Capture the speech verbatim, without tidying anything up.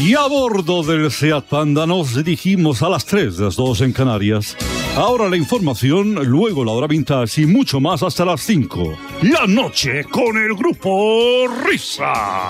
Y a bordo del Seat Panda nos dirigimos a las tres, las dos en Canarias. Ahora la información, luego la hora vintage y mucho más hasta las cinco. La noche con el grupo Risa.